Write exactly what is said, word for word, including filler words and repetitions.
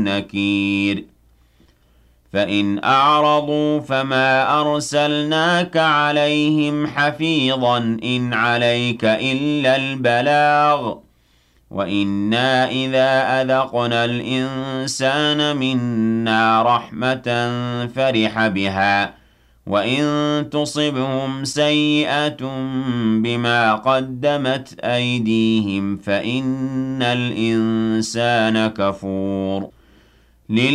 نكير فإن أعرضوا فما أرسلناك عليهم حفيظا إن عليك إلا البلاغ وإنا إذا أذقنا الإنسان منا رحمة فرح بها وإن تصبهم سيئة بما قدمت أيديهم فإن الإنسان كفور